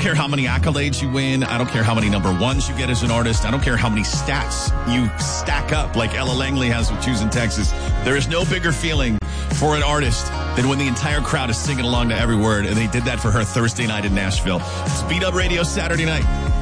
care how many accolades you win. I don't care how many number ones you get as an artist. I don't care how many stats you stack up like Ella Langley has with Choosing Texas. There is no bigger feeling for an artist than when the entire crowd is singing along to every word, and they did that for her Thursday night in Nashville. It's Beat Up Radio Saturday night.